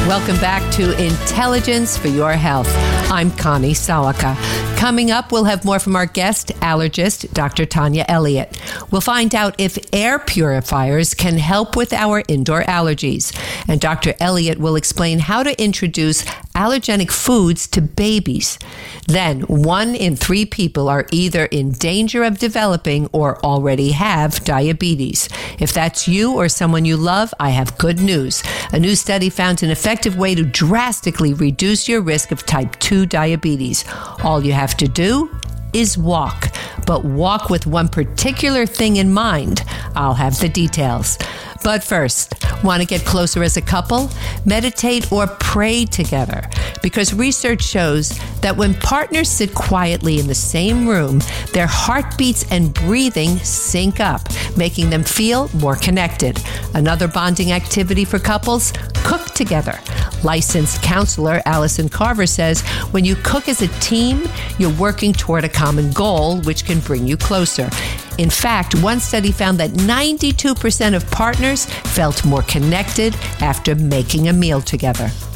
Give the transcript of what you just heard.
Welcome back to Intelligence for Your Health. I'm Connie Sawaka. Coming up, we'll have more from our guest, allergist, Dr. Tanya Elliott. We'll find out if air purifiers can help with our indoor allergies. And Dr. Elliott will explain how to introduce allergenic foods to babies. Then, 1 in 3 people are either in danger of developing or already have diabetes. If that's you or someone you love, I have good news. A new study found an effective way to drastically reduce your risk of type 2 diabetes. All you have to do is walk, but walk with one particular thing in mind. I'll have the details. But first, want to get closer as a couple? Meditate or pray together. Because research shows that when partners sit quietly in the same room, their heartbeats and breathing sync up, making them feel more connected. Another bonding activity for couples? Cook together. Licensed counselor Allison Carver says when you cook as a team, you're working toward a common goal, which can bring you closer. In fact, one study found that 92% of partners felt more connected after making a meal together.